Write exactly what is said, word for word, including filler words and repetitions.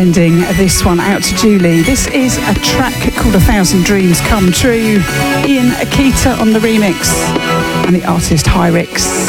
sending this one out to Julie. This is a track called A Thousand Dreams Come True. Ian Akita on the remix and the artist Hyrix.